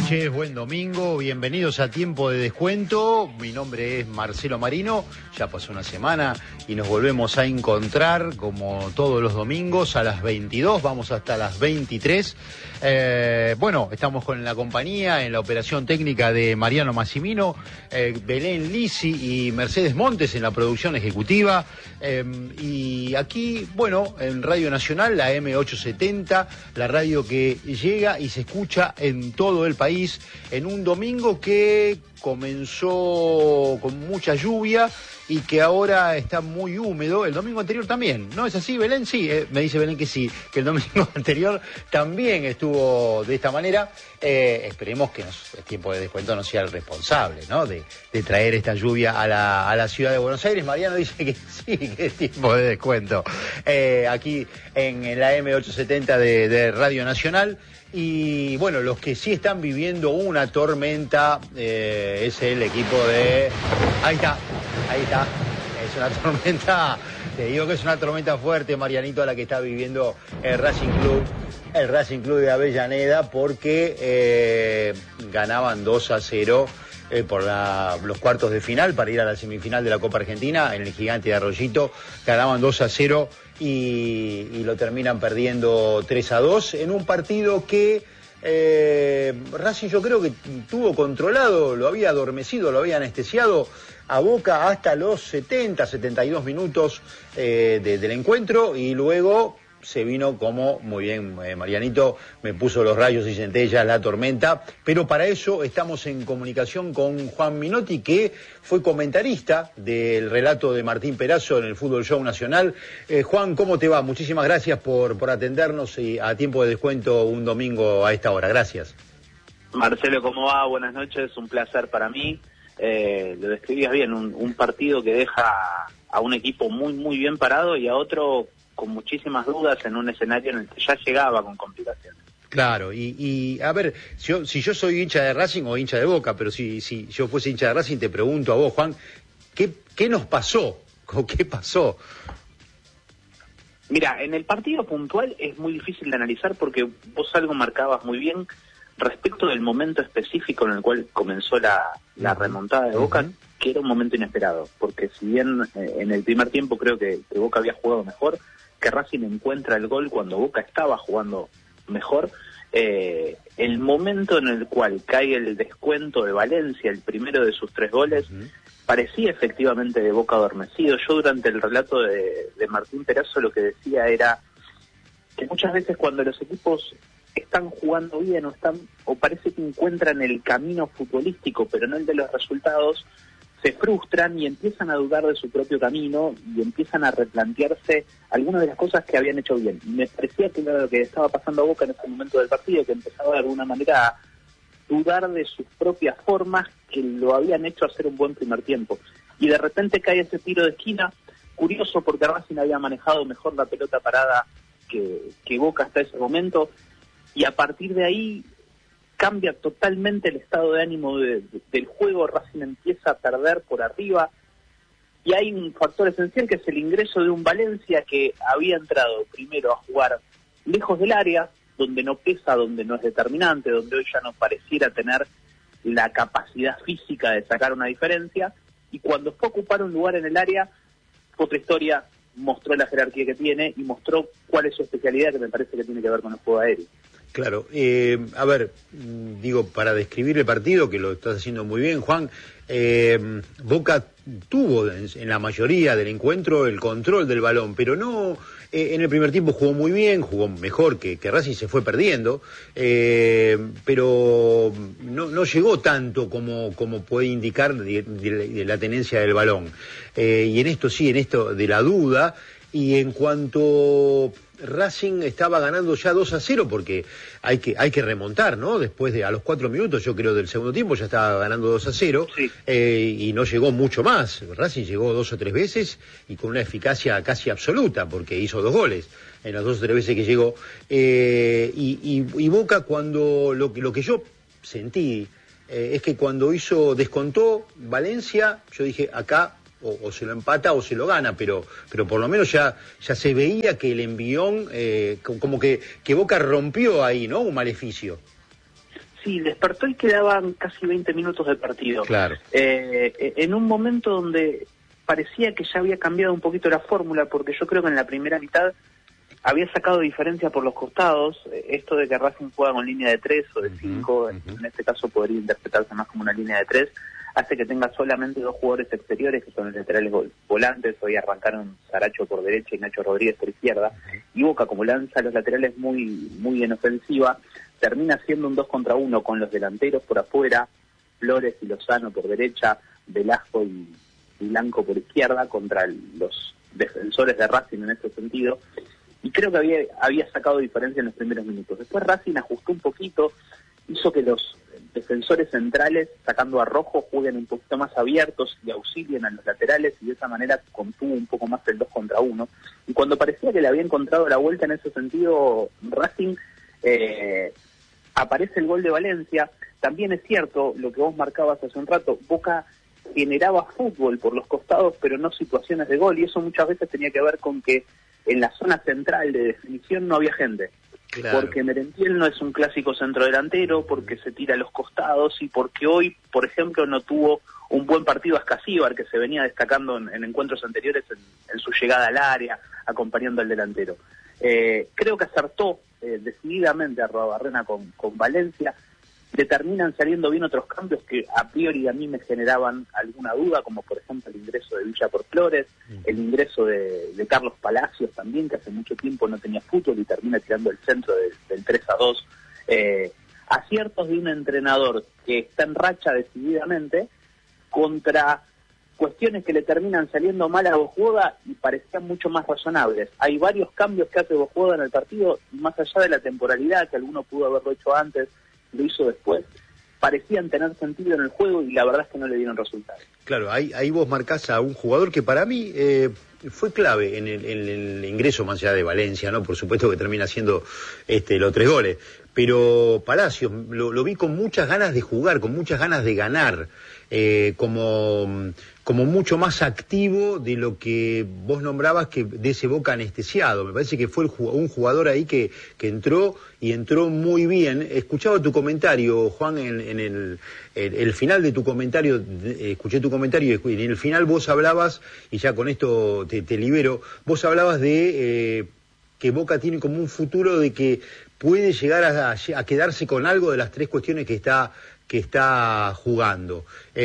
noches, buen domingo, bienvenidos a Tiempo de Descuento. Mi nombre es Marcelo Marino, ya pasó una semana y nos volvemos a encontrar como todos los domingos a las 22, vamos hasta las 23. Bueno, estamos con la compañía en la operación técnica de Mariano Massimino, Belén Lisi y Mercedes Montes en la producción ejecutiva. Y aquí, bueno, en Radio Nacional, la M870, la radio que llega y se escucha en todo el país, en un domingo que comenzó con mucha lluvia y que ahora está muy húmedo. El domingo anterior también, ¿no es así, Belén? Sí, me dice Belén que sí, que el domingo anterior también estuvo de esta manera. Esperemos que el Tiempo de Descuento no sea el responsable, ¿no?, de traer esta lluvia a la ciudad de Buenos Aires. Mariano dice que sí, que es Tiempo de Descuento. Aquí en la M870 de Radio Nacional. Y bueno, los que sí están viviendo una tormenta es el equipo de... Ahí está. Es una tormenta, te digo que es una tormenta fuerte, Marianito, a la que está viviendo el Racing Club de Avellaneda, porque ganaban 2-0 por los cuartos de final para ir a la semifinal de la Copa Argentina en el Gigante de Arroyito. Ganaban 2-0 y lo terminan perdiendo 3-2 en un partido que Racing, yo creo que tuvo controlado, lo había adormecido, lo había anestesiado a Boca hasta los 72 minutos del encuentro, y luego se vino, como muy bien Marianito me puso los rayos y centellas, la tormenta. Pero para eso estamos en comunicación con Juan Minotti, que fue comentarista del relato de Martín Perazo en el Fútbol Show Nacional. Juan, ¿cómo te va? Muchísimas gracias por atendernos y a Tiempo de Descuento un domingo a esta hora. Gracias. Marcelo, ¿cómo va? Buenas noches, un placer para mí. Lo describías bien, un partido que deja a un equipo muy muy bien parado y a otro con muchísimas dudas en un escenario en el que ya llegaba con complicaciones. Claro, y a ver, si yo soy hincha de Racing o hincha de Boca, pero si yo fuese hincha de Racing, te pregunto a vos, Juan, ¿qué nos pasó? ¿O qué pasó? Mira, en el partido puntual es muy difícil de analizar porque vos algo marcabas muy bien respecto del momento específico en el cual comenzó la remontada de Boca, que era un momento inesperado, porque si bien en el primer tiempo creo que Boca había jugado mejor, que Racing encuentra el gol cuando Boca estaba jugando mejor, el momento en el cual cae el descuento de Valencia, el primero de sus 3 goles, parecía efectivamente de Boca adormecido. Yo durante el relato de Martín Perazo lo que decía era que muchas veces cuando los equipos están jugando bien o parece que encuentran el camino futbolístico pero no el de los resultados, se frustran y empiezan a dudar de su propio camino y empiezan a replantearse algunas de las cosas que habían hecho bien. Me parecía que era lo que estaba pasando a Boca en ese momento del partido, que empezaba de alguna manera a dudar de sus propias formas que lo habían hecho hacer un buen primer tiempo. Y de repente cae ese tiro de esquina, curioso porque Racing había manejado mejor la pelota parada que Boca hasta ese momento, y a partir de ahí cambia totalmente el estado de ánimo del juego. Racing empieza a perder por arriba y hay un factor esencial que es el ingreso de un Valencia que había entrado primero a jugar lejos del área, donde no pesa, donde no es determinante, donde hoy ya no pareciera tener la capacidad física de sacar una diferencia, y cuando fue a ocupar un lugar en el área, otra historia, mostró la jerarquía que tiene y mostró cuál es su especialidad, que me parece que tiene que ver con el juego aéreo. Claro, a ver, digo, para describir el partido, que lo estás haciendo muy bien, Juan, Boca tuvo en la mayoría del encuentro el control del balón, pero no, en el primer tiempo jugó muy bien, jugó mejor que Racing, se fue perdiendo, pero no llegó tanto como puede indicar de la tenencia del balón. Y en esto de la duda, y en cuanto Racing estaba ganando ya 2-0, porque hay que remontar, ¿no? Después a los 4 minutos, yo creo, del segundo tiempo ya estaba ganando 2-0, sí. Y no llegó mucho más. Racing llegó 2 o 3 veces y con una eficacia casi absoluta, porque hizo 2 goles en las 2 o 3 veces que llegó. Y Boca, cuando lo que yo sentí es que cuando descontó Valencia, yo dije, acá o se lo empata o se lo gana, pero por lo menos ya se veía que el envión, como que Boca rompió ahí, ¿no?, un maleficio. Sí, despertó y quedaban casi 20 minutos de partido. Claro. En un momento donde parecía que ya había cambiado un poquito la fórmula, porque yo creo que en la primera mitad había sacado diferencia por los costados. Esto de que Racing juega con línea de 3 o de 5, en este caso podría interpretarse más como una línea de 3, hace que tenga solamente 2 jugadores exteriores, que son los laterales volantes. Hoy arrancaron Saracho por derecha y Nacho Rodríguez por izquierda, y Boca, como lanza los laterales muy en ofensiva, termina siendo un 2 contra 1 con los delanteros por afuera, Flores y Lozano por derecha, Velasco y Blanco por izquierda, contra los defensores de Racing en ese sentido, y creo que había sacado diferencia en los primeros minutos. Después Racing ajustó un poquito, hizo que los defensores centrales, sacando a Rojo, jueguen un poquito más abiertos y auxilien a los laterales, y de esa manera contuvo un poco más el 2 contra 1. Y cuando parecía que le había encontrado la vuelta en ese sentido Racing, aparece el gol de Valencia. También es cierto lo que vos marcabas hace un rato, Boca generaba fútbol por los costados, pero no situaciones de gol, y eso muchas veces tenía que ver con que en la zona central de definición no había gente. Claro. Porque Merentiel no es un clásico centrodelantero, porque se tira a los costados, y porque hoy, por ejemplo, no tuvo un buen partido Ascasíbar, que se venía destacando en encuentros anteriores en su llegada al área, acompañando al delantero. Creo que acertó decididamente a Arruabarrena con Valencia. Determinan saliendo bien otros cambios que a priori a mí me generaban alguna duda, como por ejemplo el ingreso de Villa por Flores, el ingreso de Carlos Palacios también, que hace mucho tiempo no tenía fútbol y termina tirando el centro del 3-2. Aciertos de un entrenador que está en racha decididamente contra cuestiones que le terminan saliendo mal a Bojuoda y parecían mucho más razonables. Hay varios cambios que hace Bojuoda en el partido, más allá de la temporalidad, que alguno pudo haberlo hecho antes, lo hizo después, parecían tener sentido en el juego, y la verdad es que no le dieron resultados. Claro, ahí vos marcás a un jugador que para mí fue clave en el ingreso, más allá de Valencia, ¿no? Por supuesto que termina haciendo los 3 goles, pero Palacios lo vi con muchas ganas de jugar, con muchas ganas de ganar, como mucho más activo de lo que vos nombrabas, que de ese Boca anestesiado. Me parece que fue un jugador ahí que entró muy bien. Escuchaba tu comentario, Juan, en el final de tu comentario, escuché tu comentario, y en el final vos hablabas, y ya con esto te libero, vos hablabas de que Boca tiene como un futuro de que puede llegar a quedarse con algo de las 3 cuestiones que está jugando.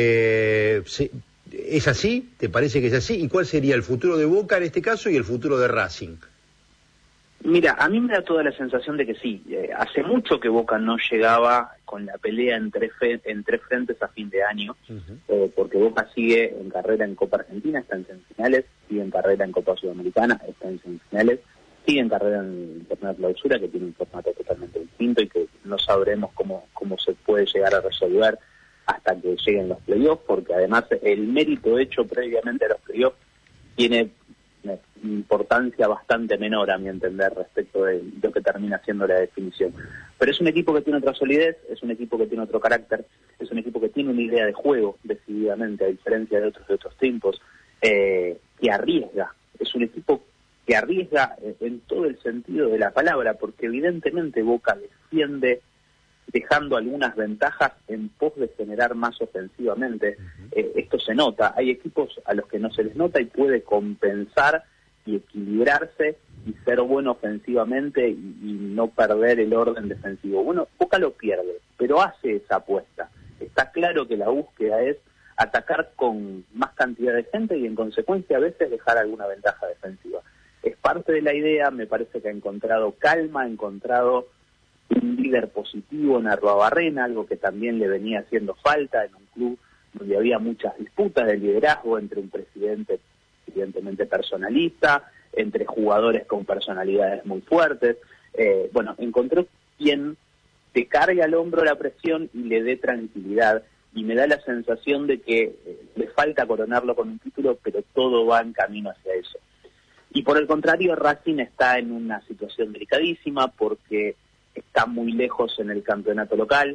¿Es así? ¿Te parece que es así? ¿Y cuál sería el futuro de Boca en este caso y el futuro de Racing? Mira, a mí me da toda la sensación de que sí. Hace mucho que Boca no llegaba con la pelea en tres frentes a fin de año, porque Boca sigue en carrera en Copa Argentina, está en semifinales, sigue en carrera en Copa Sudamericana, está en semifinales, sigue en carrera en el torneo de clausura, que tiene un formato totalmente distinto y que no sabremos cómo se puede llegar a resolver hasta que lleguen los playoffs, porque además el mérito hecho previamente a los playoffs tiene una importancia bastante menor, a mi entender, respecto de lo que termina siendo la definición. Pero es un equipo que tiene otra solidez, es un equipo que tiene otro carácter, es un equipo que tiene una idea de juego, decididamente, a diferencia de otros tiempos, que arriesga. Es un equipo que arriesga en todo el sentido de la palabra, porque evidentemente Boca defiende dejando algunas ventajas en pos de generar más ofensivamente. Esto se nota. Hay equipos a los que no se les nota y puede compensar y equilibrarse y ser bueno ofensivamente y no perder el orden defensivo. Bueno, Boca lo pierde, pero hace esa apuesta. Está claro que la búsqueda es atacar con más cantidad de gente y en consecuencia a veces dejar alguna ventaja defensiva. Es parte de la idea, me parece que ha encontrado calma, ha encontrado un líder positivo en Arruabarrena, algo que también le venía haciendo falta en un club donde había muchas disputas de liderazgo entre un presidente evidentemente personalista, entre jugadores con personalidades muy fuertes. Encontró quien te cargue al hombro la presión y le dé tranquilidad, y me da la sensación de que le falta coronarlo con un título, pero todo va en camino hacia eso. Y por el contrario, Racing está en una situación delicadísima porque está muy lejos en el campeonato local,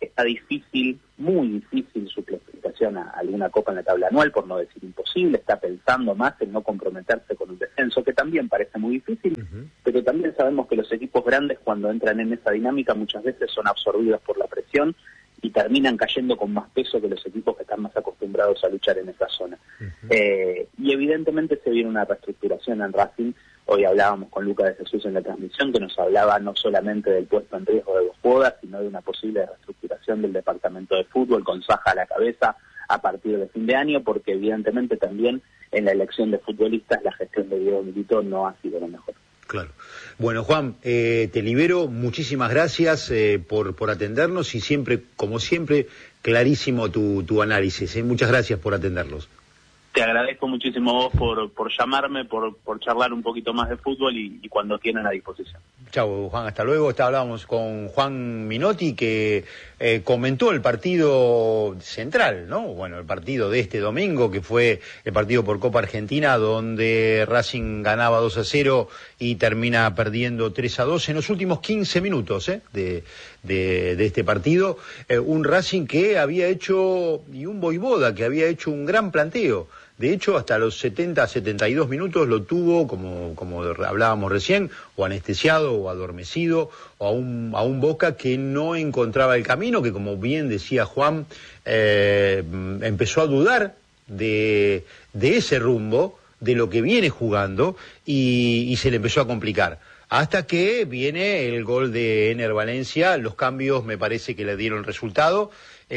está difícil, muy difícil su clasificación a alguna copa en la tabla anual, por no decir imposible, está pensando más en no comprometerse con un descenso, que también parece muy difícil, pero también sabemos que los equipos grandes cuando entran en esa dinámica muchas veces son absorbidos por la presión y terminan cayendo con más peso que los equipos que están más acostumbrados a luchar en esa zona. Y evidentemente se viene una reestructuración en Racing. Hoy hablábamos con Lucas de Jesús en la transmisión, que nos hablaba no solamente del puesto en riesgo de Boada, sino de una posible reestructuración del departamento de fútbol, con Saja a la cabeza a partir de fin de año, porque evidentemente también en la elección de futbolistas la gestión de Diego Milito no ha sido lo mejor. Claro. Bueno, Juan, te libero, muchísimas gracias por atendernos y siempre, como siempre, clarísimo tu análisis. Muchas gracias por atenderlos. Te agradezco muchísimo vos por llamarme, por charlar un poquito más de fútbol y cuando tienen a disposición. Chau, Juan, hasta luego. Hablábamos con Juan Minotti, que comentó el partido central, ¿no? Bueno, el partido de este domingo, que fue el partido por Copa Argentina, donde Racing ganaba 2-0 y termina perdiendo 3-2 en los últimos 15 minutos de este partido. Un Racing que había hecho, y un Voivoda que había hecho un gran planteo. De hecho, hasta los 70, 72 minutos lo tuvo, como hablábamos recién, o anestesiado, o adormecido, o a un Boca que no encontraba el camino, que como bien decía Juan, empezó a dudar de ese rumbo, de lo que viene jugando, y se le empezó a complicar. Hasta que viene el gol de Ener Valencia, los cambios me parece que le dieron resultado,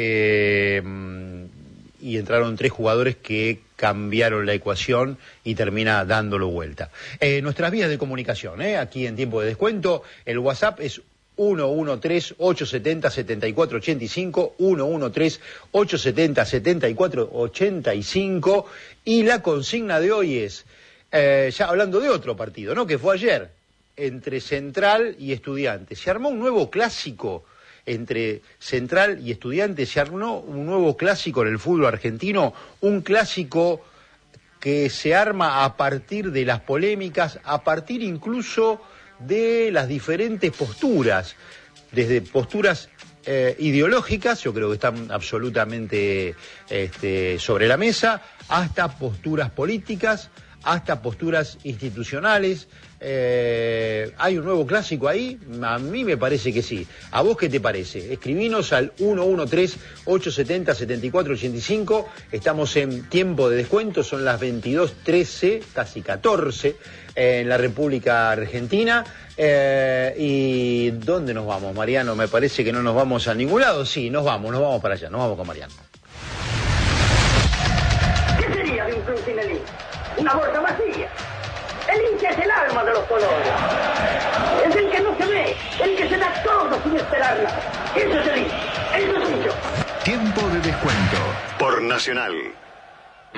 y entraron 3 jugadores que cambiaron la ecuación y termina dándolo vuelta. Nuestras vías de comunicación, aquí en Tiempo de Descuento, el WhatsApp es 113-870-7485, 113-870-7485, y la consigna de hoy es, ya hablando de otro partido, ¿no?, que fue ayer, entre Central y Estudiantes. Se armó un nuevo clásico entre Central y Estudiantes, se armó un nuevo clásico en el fútbol argentino, un clásico que se arma a partir de las polémicas, a partir incluso de las diferentes posturas, desde posturas ideológicas, yo creo que están absolutamente sobre la mesa, hasta posturas políticas, hasta posturas institucionales. ¿Hay un nuevo clásico ahí? A mí me parece que sí. ¿A vos qué te parece? Escribinos al 113-870-7485. Estamos en Tiempo de Descuento, son las 22:13, casi 14, en la República Argentina. ¿Y dónde nos vamos, Mariano? Me parece que no nos vamos a ningún lado. Sí, nos vamos para allá, nos vamos con Mariano. ¿Qué sería de un club sin el hincha? Una bolsa vacía. El hincha es el alma de los colores. Es el que no se ve, el que se da todo sin esperar nada. Eso es el hincha. Eso es el hincha. Tiempo de Descuento por Nacional.